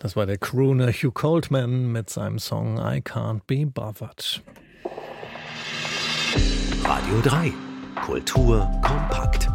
Das war der Crooner Hugh Coltman mit seinem Song I Can't Be Bothered. Radio 3. Kultur kompakt.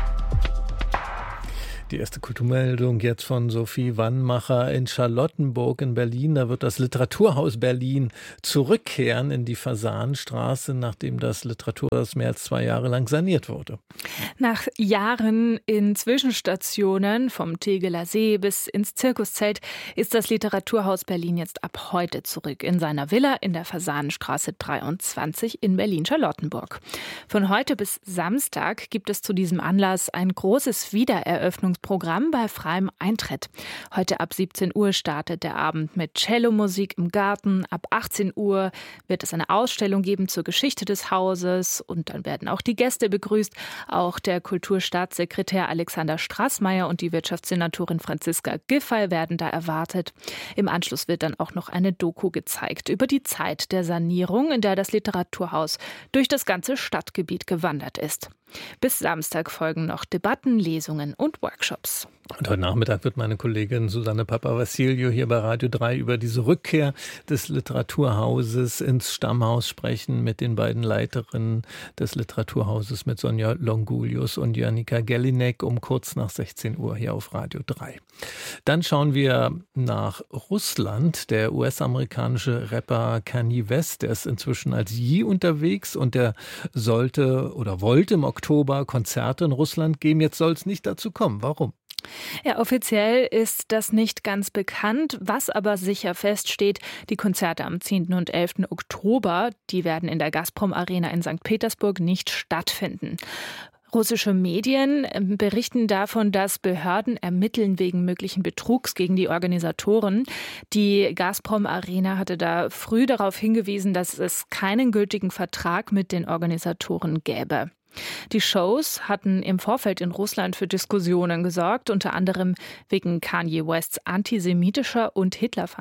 Die erste Kulturmeldung jetzt von Sophie Wannmacher in Charlottenburg in Berlin. Da wird das Literaturhaus Berlin zurückkehren in die Fasanenstraße, nachdem das Literaturhaus mehr als 2 Jahre lang saniert wurde. Nach Jahren in Zwischenstationen vom Tegeler See bis ins Zirkuszelt ist das Literaturhaus Berlin jetzt ab heute zurück in seiner Villa in der Fasanenstraße 23 in Berlin-Charlottenburg. Von heute bis Samstag gibt es zu diesem Anlass ein großes Wiedereröffnungsprogramm bei freiem Eintritt. Heute ab 17 Uhr startet der Abend mit Cellomusik im Garten. Ab 18 Uhr wird es eine Ausstellung geben zur Geschichte des Hauses und dann werden auch die Gäste begrüßt. Auch der Kulturstaatssekretär Alexander Straßmeier und die Wirtschaftssenatorin Franziska Giffey werden da erwartet. Im Anschluss wird dann auch noch eine Doku gezeigt über die Zeit der Sanierung, in der das Literaturhaus durch das ganze Stadtgebiet gewandert ist. Bis Samstag folgen noch Debatten, Lesungen und Workshops. Und heute Nachmittag wird meine Kollegin Susanne Papavassilio hier bei Radio 3 über diese Rückkehr des Literaturhauses ins Stammhaus sprechen mit den beiden Leiterinnen des Literaturhauses, mit Sonja Longulius und Janika Gellinek um kurz nach 16 Uhr hier auf Radio 3. Dann schauen wir nach Russland. Der US-amerikanische Rapper Kanye West, der ist inzwischen als Yee unterwegs und der wollte im Oktober Konzerte in Russland geben. Jetzt soll es nicht dazu kommen. Warum? Ja, offiziell ist das nicht ganz bekannt. Was aber sicher feststeht, die Konzerte am 10. und 11. Oktober, die werden in der Gazprom Arena in St. Petersburg nicht stattfinden. Russische Medien berichten davon, dass Behörden ermitteln wegen möglichen Betrugs gegen die Organisatoren. Die Gazprom Arena hatte da früh darauf hingewiesen, dass es keinen gültigen Vertrag mit den Organisatoren gäbe. Die Shows hatten im Vorfeld in Russland für Diskussionen gesorgt, unter anderem wegen Kanye Wests antisemitischer und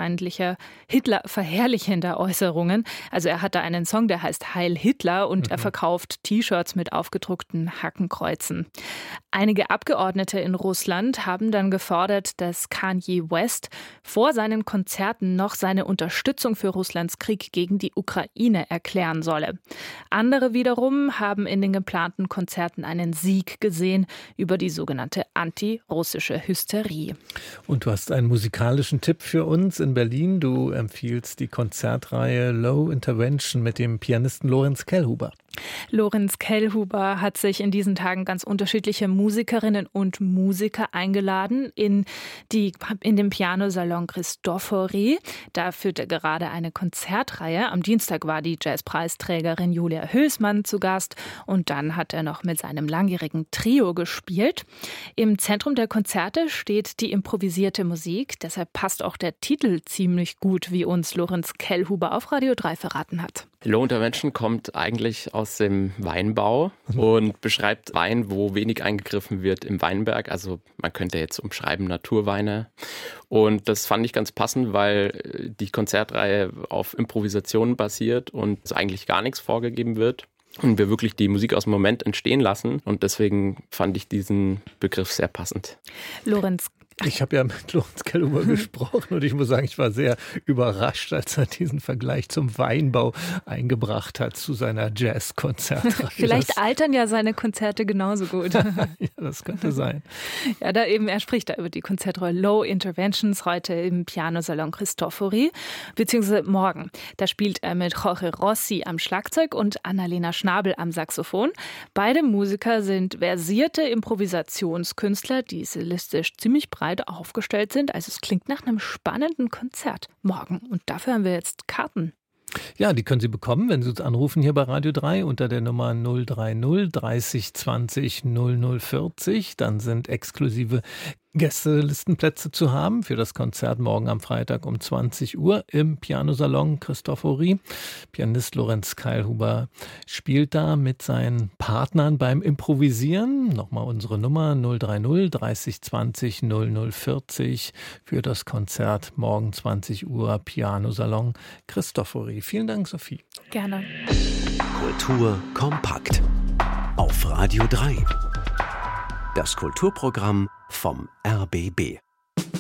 hitlerverherrlichender Äußerungen. Also er hat da einen Song, der heißt Heil Hitler und er verkauft T-Shirts mit aufgedruckten Hakenkreuzen. Einige Abgeordnete in Russland haben dann gefordert, dass Kanye West vor seinen Konzerten noch seine Unterstützung für Russlands Krieg gegen die Ukraine erklären solle. Andere wiederum haben in den geplanten Konzerten einen Sieg gesehen über die sogenannte antirussische Hysterie. Und du hast einen musikalischen Tipp für uns in Berlin. Du empfiehlst die Konzertreihe Low Intervention mit dem Pianisten Lorenz Kellhuber. Lorenz Kellhuber hat sich in diesen Tagen ganz unterschiedliche Musikerinnen und Musiker eingeladen in den Pianosalon Cristofori. Da führt er gerade eine Konzertreihe. Am Dienstag war die Jazzpreisträgerin Julia Hülsmann zu Gast und dann hat er noch mit seinem langjährigen Trio gespielt. Im Zentrum der Konzerte steht die improvisierte Musik. Deshalb passt auch der Titel ziemlich gut, wie uns Lorenz Kellhuber auf Radio 3 verraten hat. Low Intervention kommt eigentlich aus dem Weinbau und beschreibt Wein, wo wenig eingegriffen wird im Weinberg. Also man könnte jetzt umschreiben Naturweine. Und das fand ich ganz passend, weil die Konzertreihe auf Improvisationen basiert und eigentlich gar nichts vorgegeben wird. Und wir wirklich die Musik aus dem Moment entstehen lassen. Und deswegen fand ich diesen Begriff sehr passend. Ich habe ja mit Lorenz Kellhuber gesprochen und ich muss sagen, ich war sehr überrascht, als er diesen Vergleich zum Weinbau eingebracht hat zu seiner Jazz-Konzertreihe. Vielleicht altern ja seine Konzerte genauso gut. Ja, das könnte sein. Ja, er spricht da über die Konzertreihe Low Interventions heute im Pianosalon Cristofori, beziehungsweise morgen. Da spielt er mit Jorge Rossi am Schlagzeug und Annalena Schnabel am Saxophon. Beide Musiker sind versierte Improvisationskünstler, die stilistisch ziemlich breit aufgestellt sind. Also es klingt nach einem spannenden Konzert morgen. Und dafür haben wir jetzt Karten. Ja, die können Sie bekommen, wenn Sie uns anrufen hier bei Radio 3 unter der Nummer 030 30 20 0040. Dann sind exklusive Gästelistenplätze zu haben für das Konzert morgen am Freitag um 20 Uhr im Pianosalon Cristofori. Pianist Lorenz Kellhuber spielt da mit seinen Partnern beim Improvisieren. Nochmal unsere Nummer 030 30 20 0040 für das Konzert morgen 20 Uhr Pianosalon Cristofori. Vielen Dank, Sophie. Gerne. Kultur kompakt auf Radio 3. Das Kulturprogramm vom RBB.